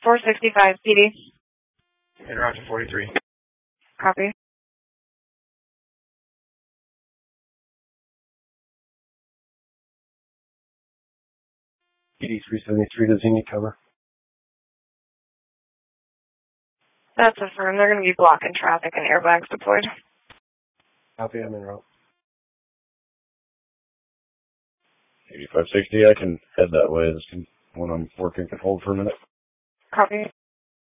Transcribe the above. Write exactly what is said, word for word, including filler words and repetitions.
four sixty-five P D. And Roger forty-three. Copy. P D three seventy-three, does he need cover? That's affirmed. They're going to be blocking traffic and airbags deployed. Copy, I'm en route. eighty-five sixty, I can head that way. This can, when I'm working, can hold for a minute. Copy.